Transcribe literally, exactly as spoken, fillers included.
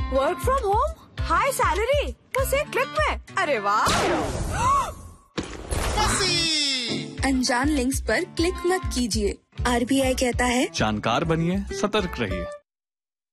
Work from home, high salary, बस एक click में। अरे वाह। अनजान लिंक्स पर क्लिक मत कीजिए। आर बी आई कहता है जानकार बनिए, सतर्क रहिए।